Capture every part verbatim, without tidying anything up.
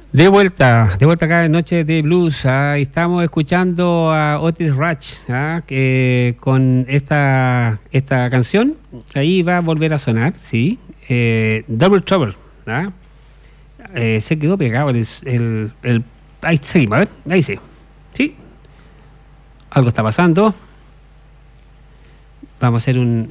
De vuelta, de vuelta acá en Noche de Blues. ¿Ah? Estamos escuchando a Otis Rush, ¿ah? que con esta esta canción, ahí va a volver a sonar, sí, eh, Double Trouble. ¿Ah? Eh, se quedó pegado el, el, el... Ahí seguimos, a ver, ahí sí. Sí, algo está pasando. Vamos a hacer un...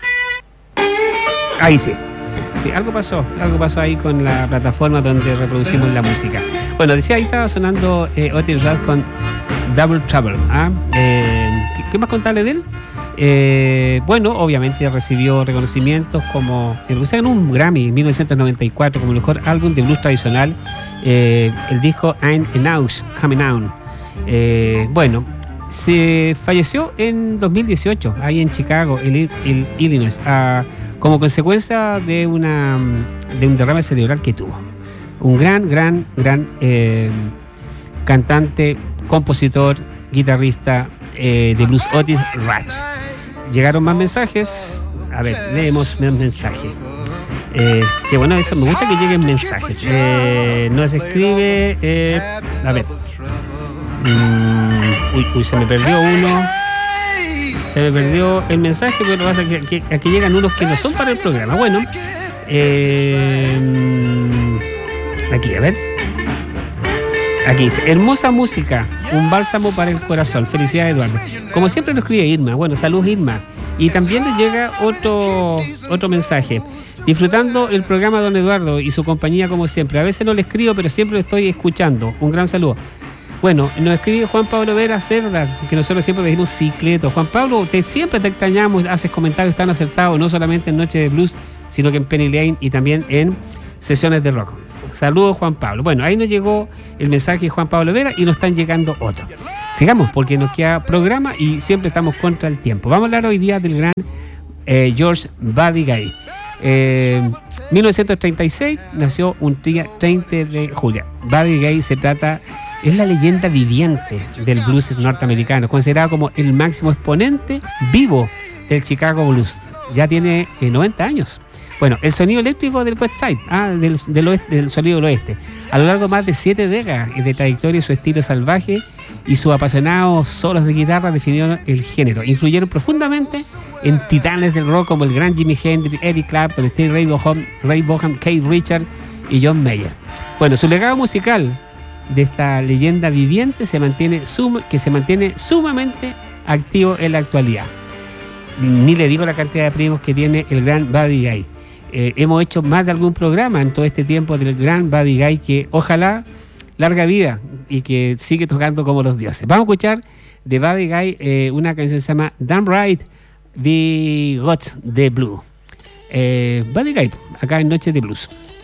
Ahí sí. Sí, algo pasó, algo pasó ahí con la plataforma donde reproducimos la música. Bueno, decía, ahí estaba sonando eh, Otis Rush con Double Trouble. ¿Ah? Eh, ¿qué, ¿Qué más contarle de él? Eh, bueno, obviamente recibió reconocimientos como el en un Grammy en mil novecientos noventa y cuatro como el mejor álbum de blues tradicional, eh, el disco I'm Now Coming On. Eh, bueno, se falleció en dos mil dieciocho, ahí en Chicago, en, en Illinois, a, como consecuencia de una de un derrame cerebral que tuvo. Un gran, gran, gran eh, cantante, compositor, guitarrista eh, de blues, Otis Rush. Llegaron más mensajes. A ver, leemos más mensajes. Eh, que bueno, eso, me gusta que lleguen mensajes. Eh, nos escribe... Eh, a ver. Mm, uy, uy, se me perdió uno. Se me perdió el mensaje, pero lo que pasa es que, que aquí llegan unos que no son para el programa. Bueno, eh, aquí, a ver. Aquí dice, hermosa música, un bálsamo para el corazón. Felicidades, Eduardo. Como siempre nos escribe Irma. Bueno, saludos, Irma. Y también nos llega otro, otro mensaje. Disfrutando el programa, don Eduardo, y su compañía como siempre. A veces no le escribo, pero siempre lo estoy escuchando. Un gran saludo. Bueno, nos escribe Juan Pablo Vera Cerda, que nosotros siempre decimos Cicleto. Juan Pablo, te siempre te extrañamos, haces comentarios tan acertados, no solamente en Noche de Blues, sino que en Penny Lane y también en Sesiones de Rock. Saludos, Juan Pablo. Bueno, ahí nos llegó el mensaje de Juan Pablo Vera y nos están llegando otros. Sigamos, porque nos queda programa y siempre estamos contra el tiempo. Vamos a hablar hoy día del gran eh, George Buddy Guy. Eh, mil novecientos treinta y seis nació un día treinta de julio. Buddy Guy se trata... Es la leyenda viviente del blues norteamericano, considerado como el máximo exponente vivo del Chicago Blues. Ya tiene eh, noventa años. Bueno, el sonido eléctrico del West Side, ah, del, del, oeste, del sonido del oeste. A lo largo de más de siete décadas de trayectoria, su estilo salvaje y sus apasionados solos de guitarra definieron el género. Influyeron profundamente en titanes del rock como el gran Jimi Hendrix, Eric Clapton, Steve Ray Vaughan, Ray Vaughan, Keith Richards y John Mayer. Bueno, su legado musical de esta leyenda viviente se mantiene sum, que se mantiene sumamente activo en la actualidad. Ni le digo la cantidad de primos que tiene el gran Buddy Guy. Eh, hemos hecho más de algún programa en todo este tiempo del gran Buddy Guy, que ojalá larga vida y que sigue tocando como los dioses. Vamos a escuchar de Buddy Guy eh, una canción que se llama Damn Right We Got the Blue. Eh, Buddy Guy, acá en Noche de Blues.